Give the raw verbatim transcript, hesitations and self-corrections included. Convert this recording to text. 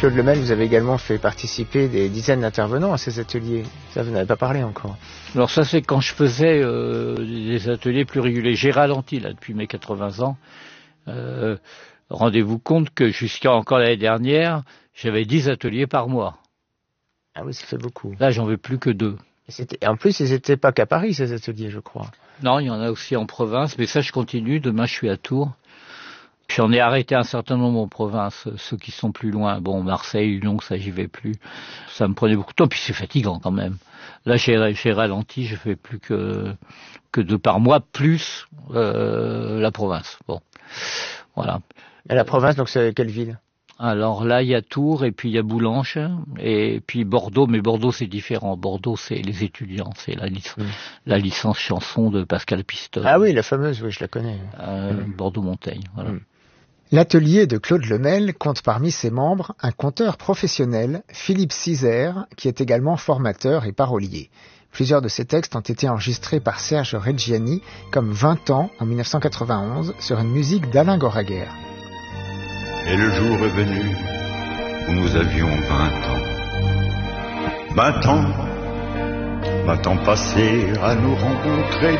Claude Lemel, vous avez également fait participer des dizaines d'intervenants à ces ateliers. Ça, vous n'avez pas parlé encore. Alors ça, c'est quand je faisais euh, des ateliers plus réguliers. J'ai ralenti là depuis mes quatre-vingts ans. Euh, rendez-vous compte que jusqu'à encore l'année dernière, j'avais dix ateliers par mois. Ah oui, ça fait beaucoup. Là, j'en veux plus que deux. Et, c'était... Et en plus, ils n'étaient pas qu'à Paris, ces ateliers, je crois. Non, il y en a aussi en province, mais ça, je continue. Demain, je suis à Tours. J'en ai arrêté un certain nombre en province, ceux qui sont plus loin. Bon, Marseille, Lyon, ça, j'y vais plus. Ça me prenait beaucoup de temps, puis c'est fatigant quand même. Là, j'ai, j'ai ralenti, je fais plus que, que deux par mois, plus euh, la province. Bon, voilà. Et la province, donc c'est quelle ville? Alors là, il y a Tours, et puis il y a Boulanges, et puis Bordeaux, mais Bordeaux, c'est différent. Bordeaux, c'est les étudiants, c'est la, lic- mmh. la licence chanson de Pascal Pistole. Ah oui, la fameuse, oui, je la connais. Euh, mmh. Bordeaux-Montaigne, voilà. Mmh. L'atelier de Claude Lemel compte parmi ses membres un conteur professionnel, Philippe Cizère, qui est également formateur et parolier. Plusieurs de ses textes ont été enregistrés par Serge Reggiani, comme vingt ans en dix-neuf cent quatre-vingt-onze, sur une musique d'Alain Goraguer. Et le jour est venu où nous avions vingt ans. Vingt ans, vingt ans passés à nous rencontrer